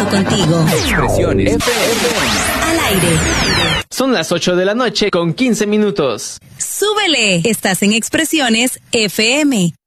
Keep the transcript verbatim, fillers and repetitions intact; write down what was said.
contigo. Expresiones F M. Al aire. Son las ocho de la noche con quince minutos. Súbele. Estás en Expresiones F M.